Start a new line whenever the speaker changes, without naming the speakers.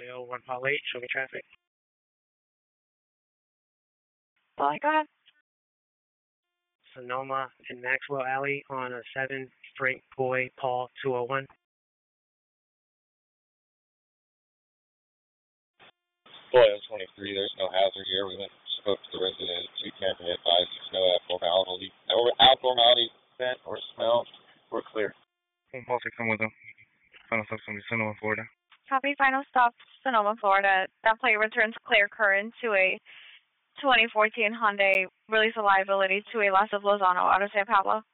Toledo 1 Paul 8, show me traffic.
Go ahead.
Sonoma and Maxwell Alley on a 7, Frank Boy, Paul 201.
Boy, 23, there's no hazard here. We went spoke to the resident at 210 and advised there's no abnormality event or smell. We're clear.
Paul 6, I'm with them. Final stop, Sonoma, Florida.
Copy, final stop, Sonoma, Florida. That plate returns clear current to a 2014 Hyundai, release of liability to a Las of Lozano, Auto San Pablo.